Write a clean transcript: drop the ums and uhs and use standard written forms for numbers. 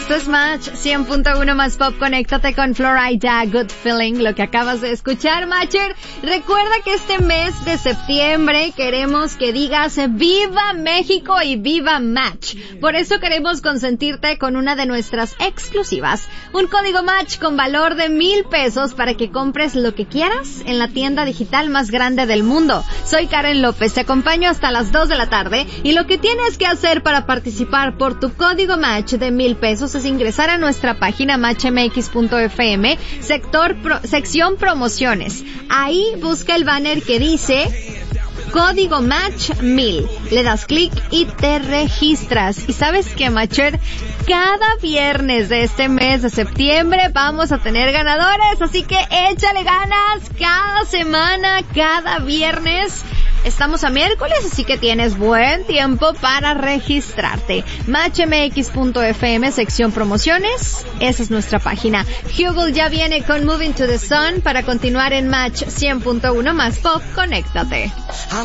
Esto es Match 100.1 más pop. Conéctate con Florida, Good Feeling, lo que acabas de escuchar, Matcher. Recuerda que este mes de septiembre queremos que digas ¡Viva México y viva Match! Por eso queremos consentirte con una de nuestras exclusivas. Un código Match con valor de 1,000 pesos para que compres lo que quieras en la tienda digital más grande del mundo. Soy Karen López, te acompaño hasta las 2 de la tarde y lo que tienes que hacer para participar por tu código Match de 1,000 pesos es ingresar a nuestra página matchmx.fm, sección promociones. Ahí busca el banner que dice Código Match 1000. Le das clic y te registras. ¿Y sabes qué, Matcher? Cada viernes de este mes de septiembre vamos a tener ganadores, así que échale ganas cada semana, cada viernes. Estamos a miércoles, así que tienes buen tiempo para registrarte. Matchmx.fm, sección promociones. Esa es nuestra página. Hugel ya viene con Moving to the Sun para continuar en Match 100.1 más pop. Conéctate.